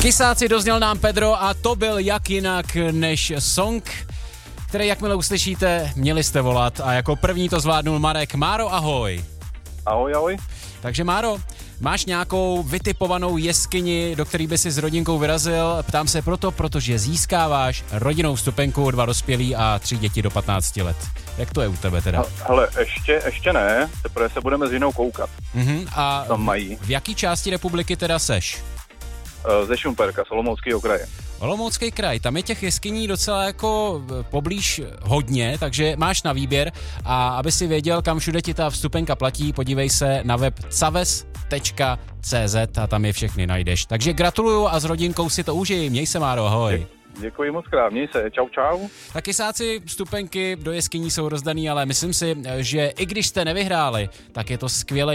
Kysáci, dozněl nám Pedro a to byl jak jinak než song, který jakmile uslyšíte, měli jste volat a jako první to zvládnul Marek. Máro, ahoj. Ahoj, ahoj. Takže Máro, máš nějakou vytipovanou jeskyni, do které by si s rodinkou vyrazil? Ptám se protože získáváš rodinnou vstupenku, 2 dospělí a 3 děti do 15 let. Jak to je u tebe teda? Hele, ještě ne, teprve se budeme s jinou koukat. A tam mají. V jaký části republiky teda seš? Ze Šumperka, z Olomouckého kraje. Olomoucký kraj, tam je těch jeskyní docela jako poblíž hodně, takže máš na výběr a aby si věděl, kam všude ti ta vstupenka platí, podívej se na web caves.cz a tam je všechny najdeš. Takže gratuluju a s rodinkou si to užij, měj se, Máro, ahoj. Děkuji moc krát, měj se, čau. Tak Kysáci, vstupenky do jeskyní jsou rozdaný, ale myslím si, že i když jste nevyhráli, tak je to skvělý